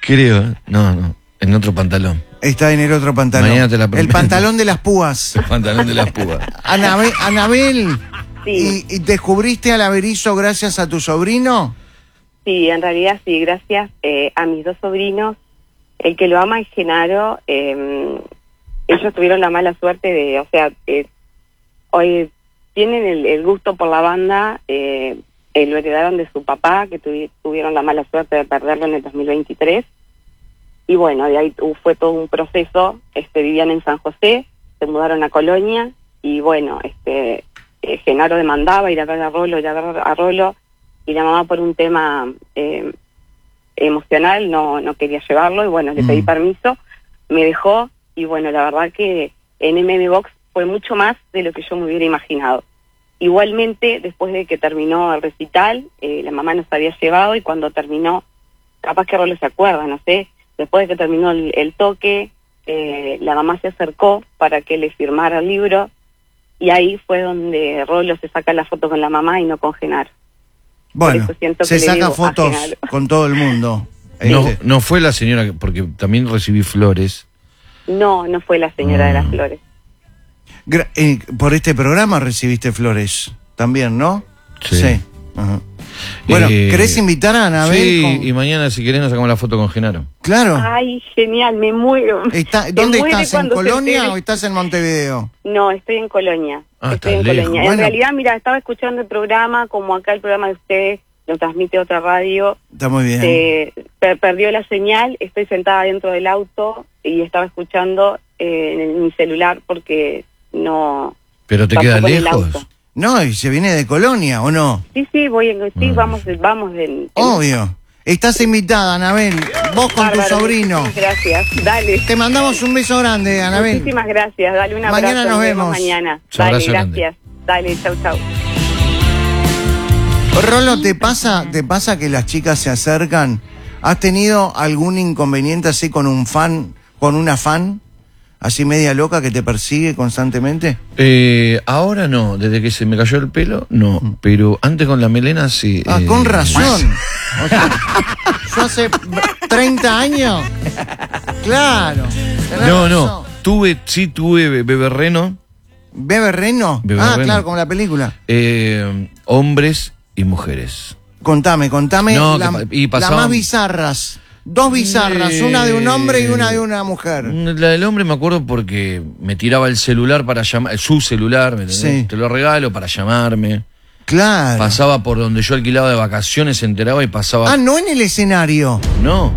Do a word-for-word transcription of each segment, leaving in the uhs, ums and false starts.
Creo, no, no, en otro pantalón. Está en el otro pantalón. Mañana te la el pantalón de las púas. El pantalón de las púas. Anabel, Anabel Sí. ¿y, ¿y descubriste al Averizo gracias a tu sobrino? Sí, en realidad sí, gracias eh, a mis dos sobrinos. El que lo ama es Genaro. Eh, ellos tuvieron la mala suerte de, o sea, eh, hoy tienen el, el gusto por la banda, eh, eh, lo heredaron de su papá, que tuvi, tuvieron la mala suerte de perderlo en el dos mil veintitrés. Y bueno, de ahí fue todo un proceso. Este, vivían en San José, se mudaron a Colonia, y bueno, este, eh, Genaro demandaba ir a ver a Rolo, ir a ver a Rolo, y la mamá por un tema eh, emocional no, no quería llevarlo, y bueno, le pedí Mm. permiso, me dejó, y bueno, la verdad que en M M Box fue mucho más de lo que yo me hubiera imaginado. Igualmente, después de que terminó el recital, eh, la mamá nos había llevado, y cuando terminó, capaz que Rolo se acuerda, no sé, después de que terminó el, el toque, eh, la mamá se acercó para que le firmara el libro, y ahí fue donde Rolo se saca la foto con la mamá y no con Genaro. Bueno, Por eso siento se que le saca debo a fotos Genaro. con todo el mundo. No, Este, no fue la señora, que- porque también recibí flores. No, no fue la señora de las Mm. flores. gra- eh, por este programa recibiste flores también, ¿no? Sí. Ajá. Bueno, Eh, ¿querés invitar a Anabel? Sí, con- y mañana si querés nos sacamos la foto con Genaro. Claro. Ay, genial, me muero. Está, Me ¿Dónde muere estás? ¿En cuando se Colonia entere. o estás en Montevideo? No, estoy en Colonia. Ah, estoy en estás lejos. Colonia. Bueno. En realidad, mira, estaba escuchando el programa, como acá el programa de ustedes lo transmite otra radio, Está muy bien. se per- perdió la señal, estoy sentada dentro del auto y estaba escuchando eh, en el- mi celular porque no... Pero te queda tampoco en el lejos. auto. No, y se viene de Colonia, ¿o no? Sí, sí, voy en, sí, Mm. vamos, vamos en... en- Obvio. Estás invitada, Anabel. Vos con tu Bárbaro, sobrino. muchísimas gracias, dale. Te mandamos un beso grande, Anabel. Muchísimas gracias, dale un abrazo. Mañana nos vemos. Mañana. Un Dale, abrazo grande. gracias. Dale, chau, chau. Rolo, ¿te pasa, ¿te pasa que las chicas se acercan? ¿Has tenido algún inconveniente así con un fan, con una fan? Así media loca que te persigue constantemente. Eh, ahora no, desde que se me cayó el pelo, no. Pero antes con la melena sí. Ah, eh, con razón. O sea, yo hace treinta años. Claro. tenés No, razón. no. Tuve, sí tuve be- beberreno, ¿Bebe Reno? Bebe ah, Reno. claro, como la película. eh, hombres y mujeres. Contame, contame No, la- que pa- y las pasaban- más bizarras. Dos bizarras, Eh, una de un hombre y una de una mujer. La del hombre me acuerdo porque me tiraba el celular para llamar, su celular, ¿me entendés? Sí. Te lo regalo para llamarme. Claro. Pasaba por donde yo alquilaba de vacaciones, se enteraba y pasaba. Ah, no en el escenario. No.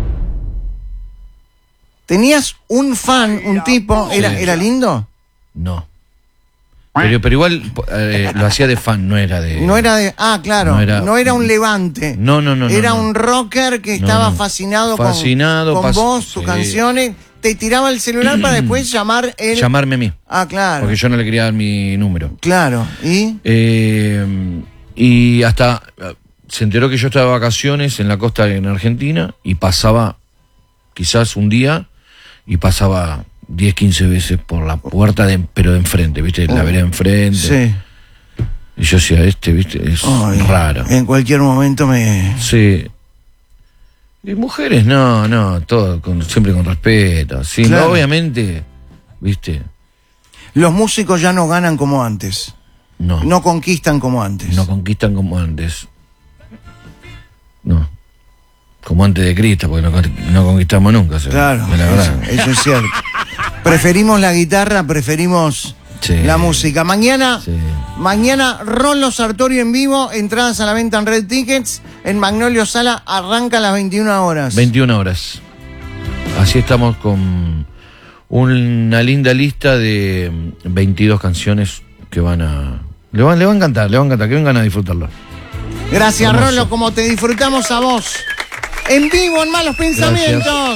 Tenías un fan, un tipo, ¿era, Sí. era lindo? No. Pero, pero igual eh, lo hacía de fan, no era de. No era de... Ah, claro, no No era, era- un levante. No, no, no. no, Era no. un rocker que No, estaba no. fascinado, con- Fascinado, con, pas- vos, tus sí. canciones. Te tiraba el celular para después llamar él. Llamarme a mí. Ah, claro. Porque yo no le quería dar mi número. Claro, ¿y? Eh, y hasta eh, se enteró que yo estaba de vacaciones en la costa en Argentina y pasaba quizás un día y pasaba diez, quince veces por la puerta, de, pero de enfrente, ¿viste? La Oh. vereda enfrente. Sí. Y yo decía, este, ¿viste? Es Ay, raro. En cualquier momento me... Sí. Y mujeres, no, no, todo, con, siempre con respeto. Sí, Claro. no, obviamente, ¿viste? Los músicos ya no ganan como antes. No. No conquistan como antes. No conquistan como antes. No. Como antes de Cristo, porque no, con- no conquistamos nunca. o sea, Claro, la verdad. eso, eso es cierto. Preferimos la guitarra, preferimos Sí. la música. Mañana, Sí. mañana Rolo Sartorio en vivo, entradas a la venta en Red Tickets, en Magnolio Sala, arranca a las veintiuna horas. veintiuna horas. Así estamos con una linda lista de veintidós canciones que van a... Le van, le van a encantar, le van a encantar, que vengan a disfrutarlo. Gracias, Hermoso. Rolo, como te disfrutamos a vos. En vivo, en Malos Pensamientos.